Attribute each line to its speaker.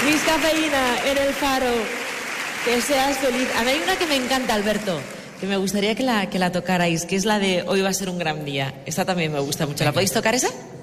Speaker 1: Miss Cafeína en el Faro. Que seas feliz. A mí hay una que me encanta, Alberto, que me gustaría que la tocarais, que es la de Hoy va a ser un gran día. Esta también me gusta mucho. ¿La podéis tocar esa?